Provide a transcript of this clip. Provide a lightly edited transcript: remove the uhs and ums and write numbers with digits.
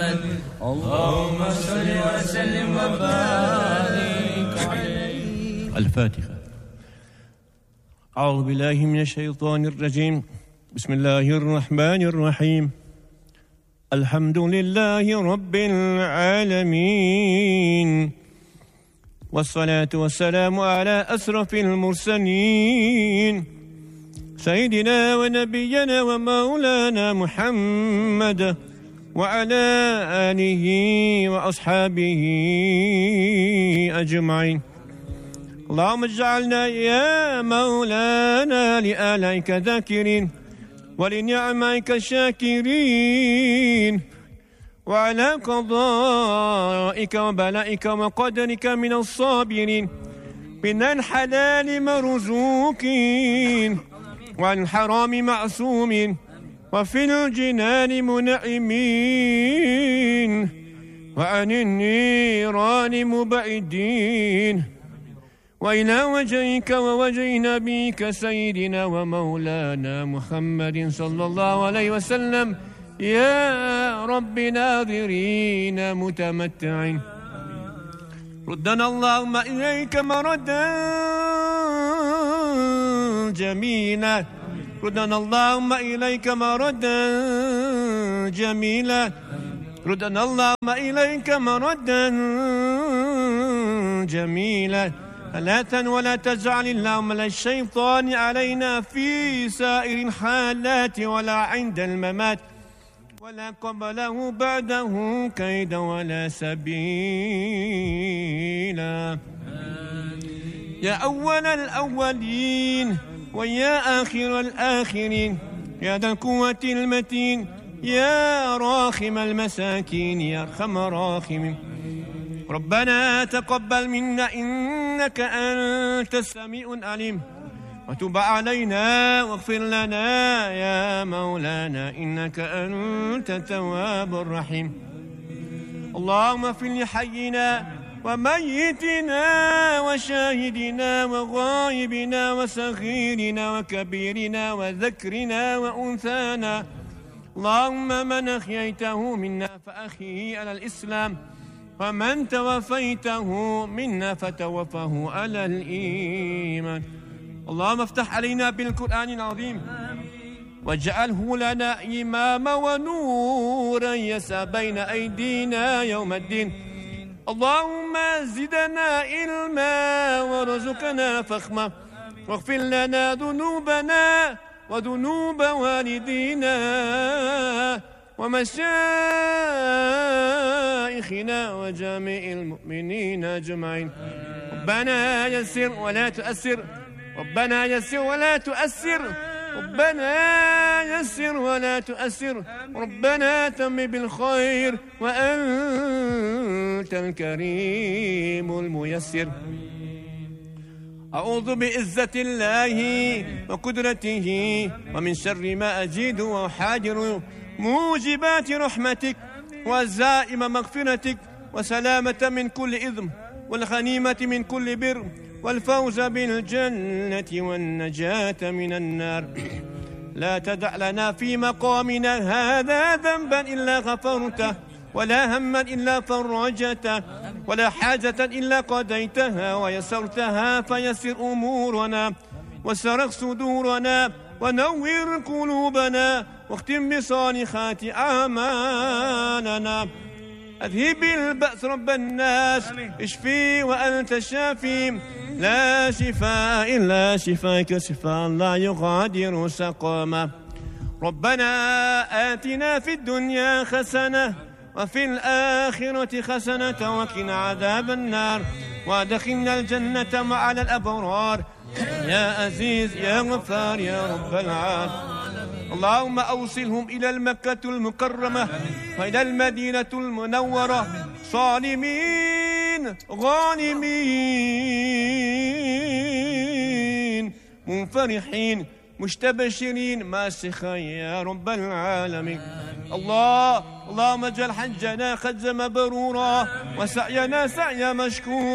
محمد اللهم صل وسلم وبارك عليه. الفاتحة. أعوذ بالله من الشيطان الرجيم. بسم الله الرحمن الرحيم. الحمد لله رب العالمين، والصلاة والسلام على أشرف المرسلين سيدنا ونبينا ومولانا محمد وعلى آله وأصحابه أجمعين. اللهم اجعلنا يا مولانا لآلائك ذاكرين ولنعمائك شاكرين، وعلى قضائك وبلائك وقدرك من الصابرين، من الحلال مرزوقين وعن الحرام معصومين، وفي الجنان منعمين، وعن النيران مبعدين، وإلى وجهك ووجه نبيك سيدنا ومولانا محمد صلى الله عليه وسلم يا رب ناظرين متمتعين. ردنا اللهم إليك مردا جميلا، ردنا اللهم إليك مردا جميلا، ردنا اللهم إليك مردا جميلا. ولا تجعل اللهم للشيطان علينا في سائر الحالات ولا عند الممات ولا قبله بعده كيدا ولا سبيلا. يا أول الأولين ويا آخر الآخرين، يا ذا القوة المتين، يا راحم المساكين، يا أرحم الراحمين. ربنا تقبل منا إنك أنت السميع العليم، وتب علينا واغفر لنا يا مولانا إنك أنت التواب الرحيم. اللهم اغفر لحينا وميتنا وشاهدنا وغائبنا وصغيرنا وكبيرنا وذكرنا وأنثانا. اللهم من أحييته منا فأحيه على الإسلام، ومن توفيته منا فتوفه على الإيمان. اللهم افتح علينا بالقرآن العظيم واجعله لنا إماما ونورا يسعى بين أيدينا يوم الدين. اللهم زدنا علما وارزقنا فهما، واغفر لنا ذنوبنا وذنوب والدينا ومشايخنا وجميع المؤمنين أجمعين. ربنا يسر ولا تؤسر، ربنا يسر ولا تؤسر، ربنا يسر ولا تؤسر، ربنا تم بالخير وأنت الكريم الميسر. أعوذ بعزة الله وقدرته ومن شر ما أجيد وأحاذر، موجبات رحمتك وزائم مغفرتك، وسلامة من كل إثم، والغنيمة من كل بر، والفوز بالجنة والنجاة من النار. لا تدع لنا في مقامنا هذا ذنبا إلا غفرته، ولا هما إلا فرجته، ولا حاجة إلا قضيتها ويسرتها، فيسر أمورنا وسرق صدورنا ونور قلوبنا، واختم بصالحات أعمالنا. أذهب البأس رب الناس، اشفي وأنت الشافي، لا شفاء إلا شفاءك، شفاء لا يغادر سقما. ربنا آتنا في الدنيا حسنة وفي الآخرة حسنة وقنا عذاب النار، وادخلنا الجنة مع الأبرار يا عزيز يا غفار يا رب العالمين. اللهم أوصلهم إلى المكة المكرمة وإلى المدينة المنورة صالمين غانمين منفرحين مستبشرين ماسخا يا رب العالمين. اللهم اجعل حجنا حجا مبرورا وسعينا سعيا مشكورا